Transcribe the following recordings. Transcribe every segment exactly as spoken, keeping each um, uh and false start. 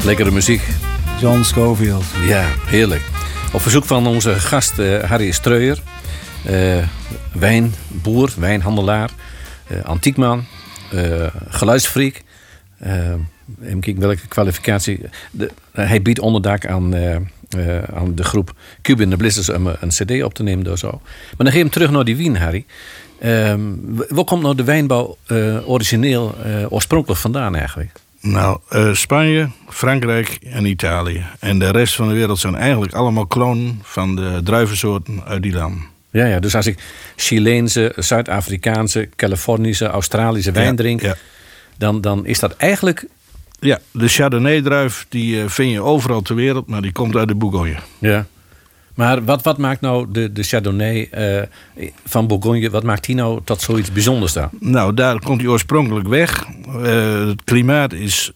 Lekkere muziek. John Scofield. Ja, heerlijk. Op verzoek van onze gast uh, Harry Streuer. Uh, wijnboer, wijnhandelaar. Uh, antiekman. Uh, geluidsfreak. Uh, even kijken welke kwalificatie. De, uh, hij biedt onderdak aan, uh, uh, aan de groep Cuban de Blisters om een cd op te nemen door zo. Maar dan ga je hem terug naar die wien, Harry. Uh, waar komt nou de wijnbouw uh, origineel, uh, oorspronkelijk vandaan eigenlijk? Nou, uh, Spanje, Frankrijk en Italië. En de rest van de wereld zijn eigenlijk allemaal klonen van de druivensoorten uit die landen. Ja, ja, dus als ik Chileense, Zuid-Afrikaanse, Californische, Australische wijn ja, drink... Ja. Dan, dan is dat eigenlijk... Ja, de Chardonnay-druif die uh, vind je overal ter wereld, maar die komt uit de Bourgogne. Ja. Maar wat, wat maakt nou de, de Chardonnay uh, van Bourgogne, wat maakt die nou tot zoiets bijzonders dan? Nou, daar komt hij oorspronkelijk weg. Uh, het klimaat is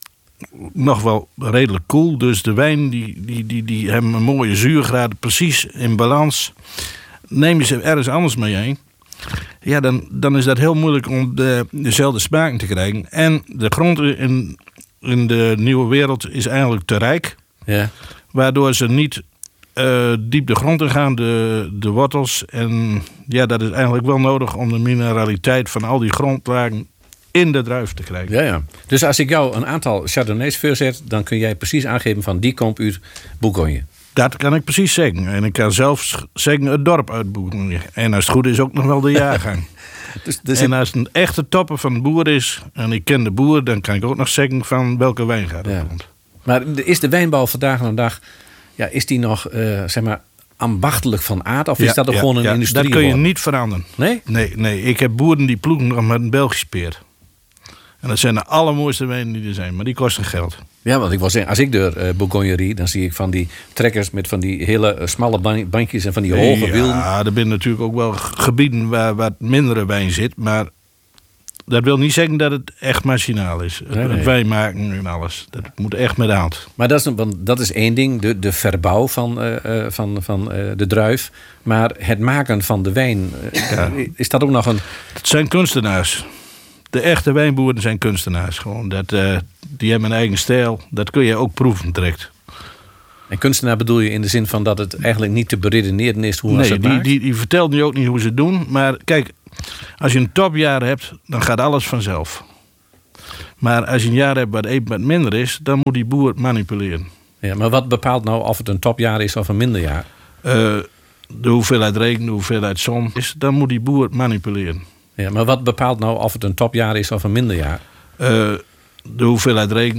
nog wel redelijk koel. Dus de wijn die, die, die, die hebben een mooie zuurgraad, precies in balans. Neem je ze ergens anders mee heen, ja, dan, dan is dat heel moeilijk om de, dezelfde smaken te krijgen. En de grond in, in de nieuwe wereld is eigenlijk te rijk. Ja. Waardoor ze niet uh, diep de grond in gaan, de, de wortels. En ja, dat is eigenlijk wel nodig om de mineraliteit van al die grondlagen in de druif te krijgen. Ja, ja. Dus als ik jou een aantal Chardonnays voorzet, dan kun jij precies aangeven van die komt uit Bourgogne. Dat kan ik precies zeggen. En ik kan zelfs zeggen het dorp uit Bourgogne. En als het goed is ook nog wel de jaargang. dus, dus en als het een echte topper van de boer is, en ik ken de boer, dan kan ik ook nog zeggen van welke wijngaard het ja. komt. Maar is de wijnbouw vandaag aan de dag, ja, is die nog, uh, zeg maar, ambachtelijk van aard? Of is ja, dat ook ja, gewoon een ja, industrie? Dat kun je geworden? niet veranderen. Nee? Nee, nee. Ik heb boeren die ploegen nog met een Belgisch peer. En dat zijn de allermooiste wijnen die er zijn, maar die kosten geld. Ja, want ik wil zeggen, als ik door uh, Bourgogne rijd, dan zie ik van die trekkers met van die hele uh, smalle ban- bandjes en van die hoge ja, wielen. Ja, er zijn natuurlijk ook wel gebieden waar wat mindere wijn zit, maar dat wil niet zeggen dat het echt machinaal is. Nee, nee. Het wijn maken en alles. Dat moet echt met de hand. Maar dat is, want dat is één ding, de, de verbouw van, uh, uh, van, van uh, de druif. Maar het maken van de wijn, uh, ja. is dat ook nog een... Het zijn kunstenaars. De echte wijnboeren zijn kunstenaars. Gewoon. Dat, uh, die hebben een eigen stijl. Dat kun je ook proeven direct. En kunstenaar bedoel je in de zin van dat het eigenlijk niet te beredeneren is hoe nee, ze het die, maakt? die, die vertelt nu ook niet hoe ze het doen. Maar kijk, als je een topjaar hebt, dan gaat alles vanzelf. Maar als je een jaar hebt wat even wat minder is, dan moet die boer manipuleren. Ja, maar wat bepaalt nou of het een topjaar is of een minder jaar? Uh, de hoeveelheid regen, de hoeveelheid zon is, dan moet die boer manipuleren. Ja, maar wat bepaalt nou of het een topjaar is of een minder jaar? Uh, de hoeveelheid regen.